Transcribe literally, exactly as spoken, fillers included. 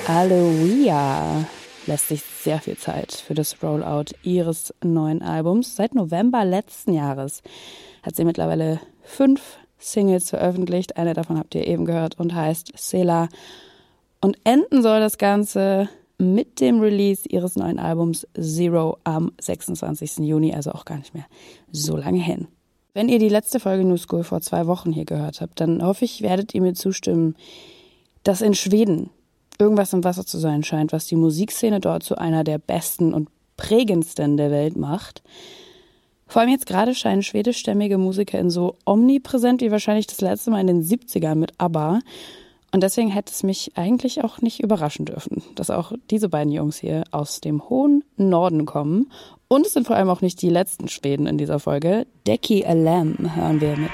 Aloia lässt sich sehr viel Zeit für das Rollout ihres neuen Albums. Seit November letzten Jahres hat sie mittlerweile fünf Singles veröffentlicht. Eine davon habt ihr eben gehört und heißt Selah. Und enden soll das Ganze mit dem Release ihres neuen Albums Zero am sechsundzwanzigsten Juni, also auch gar nicht mehr so lange hin. Wenn ihr die letzte Folge New School vor zwei Wochen hier gehört habt, dann hoffe ich, werdet ihr mir zustimmen, dass in Schweden irgendwas im Wasser zu sein scheint, was die Musikszene dort zu einer der besten und prägendsten der Welt macht. Vor allem jetzt gerade scheinen schwedischstämmige MusikerInnen so omnipräsent wie wahrscheinlich das letzte Mal in den siebzigern mit ABBA. Und deswegen hätte es mich eigentlich auch nicht überraschen dürfen, dass auch diese beiden Jungs hier aus dem hohen Norden kommen. Und es sind vor allem auch nicht die letzten Schweden in dieser Folge. Deki Alem hören wir mit